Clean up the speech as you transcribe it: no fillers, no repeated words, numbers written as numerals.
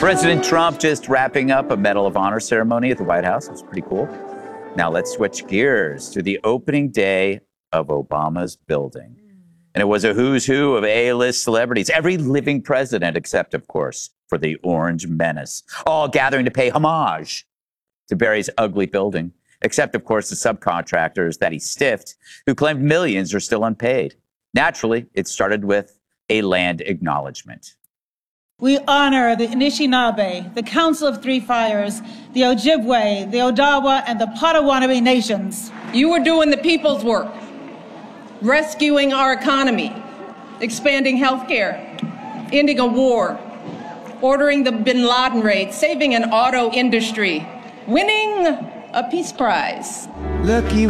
President Trump just wrapping up a Medal of Honor ceremony at the White House. It was pretty cool. Now let's switch gears to the opening day of Obama's building. And it was a who's who of A-list celebrities, every living president except, of course, for the Orange Menace, all gathering to pay homage to Barry's ugly building, except, of course, the subcontractors that he stiffed, who claimed millions are still unpaid. Naturally, it started with a land acknowledgement. We honor the Anishinaabe, the Council of Three Fires, the Ojibwe, the Odawa, and the Potawatomi nations. You are doing the people's work, rescuing our economy, expanding health care, ending a war, ordering the bin Laden raid, saving an auto industry, winning a peace prize. Lucky